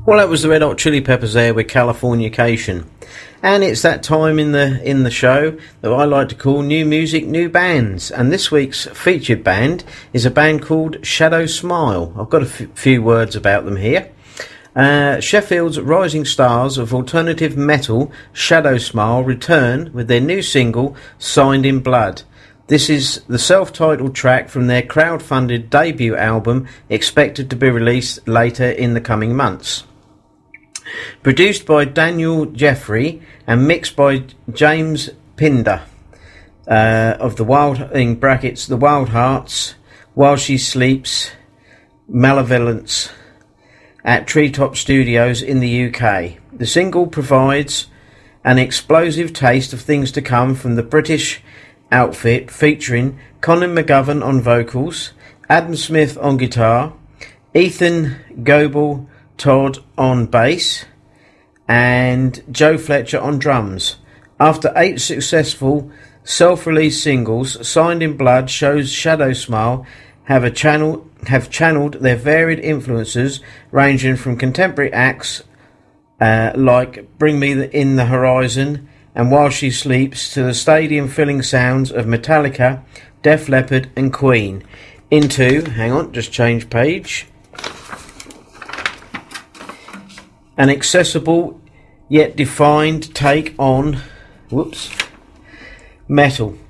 Well, that was the Red Hot Chili Peppers there with Californication. And it's that time in the show that I like to call New Music, New Bands. And this week's featured band is a band called Shadow Smile. I've got a few words about them here. Sheffield's rising stars of alternative metal, Shadow Smile, return with their new single, Signed in Blood. This is the self-titled track from their crowd-funded debut album, expected to be released later in the coming months. Produced by Daniel Jeffrey and mixed by James Pinder of the the Wild Hearts, While She Sleeps, Malevolence at Treetop Studios in the UK. The single provides an explosive taste of things to come from the British outfit, featuring Colin McGovern on vocals, Adam Smith on guitar, Ethan Goebel Todd on bass, and Joe Fletcher on drums. After 8 successful self-released singles, Signed in Blood shows Shadow Smile have channeled their varied influences, ranging from contemporary acts like Bring Me in the Horizon and While She Sleeps to the stadium-filling sounds of Metallica, Def Leppard and Queen, into, hang on, just change page, an accessible yet defined take on metal.